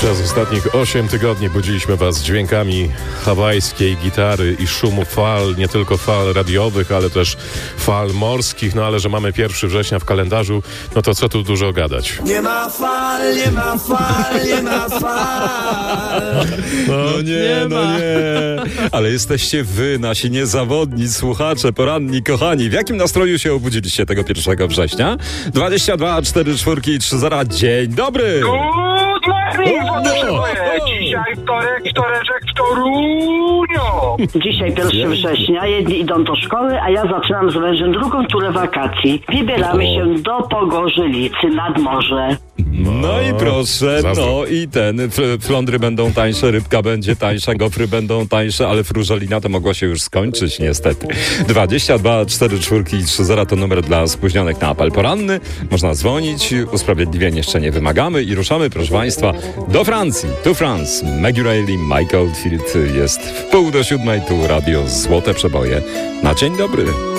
Przez ostatnich 8 tygodni budziliśmy Was dźwiękami hawajskiej gitary i szumu fal, nie tylko fal radiowych, ale też fal morskich. No ale że mamy 1 września w kalendarzu, no to co tu dużo gadać. Nie ma fal, nie ma fal, nie ma fal. No nie. Ale jesteście wy, nasi niezawodni słuchacze, poranni, kochani. W jakim nastroju się obudziliście tego 1 września? 22 4 4 3 0. Dzień dobry! Dzisiaj wtoreczek w Toruniu. Dzisiaj 1 września, jedni idą do szkoły, a ja zaczynam z mężem drugą turę wakacji. Wybieramy się do Pogorzylicy nad morze. No i proszę, zazdro. i flądry będą tańsze, rybka będzie tańsza, gofry będą tańsze, ale frużelina to mogła się już skończyć niestety. 22 4 4 3 0 to numer dla spóźnionych na apel poranny. Można dzwonić, usprawiedliwień jeszcze nie wymagamy i ruszamy, proszę Państwa, do Francji. Tu France, Maggie Reilly, Michael Field jest w 6:45, tu radio Złote Przeboje. Na dzień dobry.